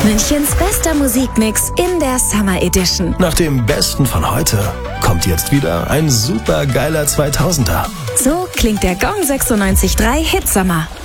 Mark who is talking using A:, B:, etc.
A: Münchens bester Musikmix in der Summer Edition.
B: Nach dem Besten von heute kommt jetzt wieder ein super geiler 2000er.
A: So klingt der Gong 96.3 Hitsommer.